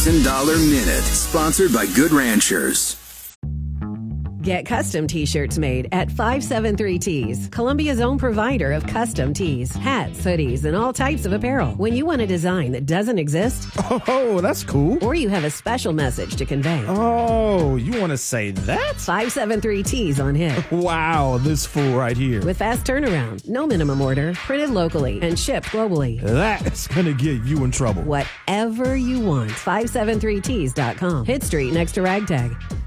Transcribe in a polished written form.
$1,000 Minute, sponsored by Good Ranchers. Get custom T-shirts made at 573 Tees, Columbia's own provider of custom tees, hats, hoodies, and all types of apparel. When you want a design that doesn't exist, oh, that's cool. Or you have a special message to convey. Oh, you want to say that? 573 Tees on hit. Wow, this fool right here. With fast turnaround, no minimum order, printed locally, and shipped globally. That's going to get you in trouble. Whatever you want, 573tees.com. Hit Street next to Ragtag.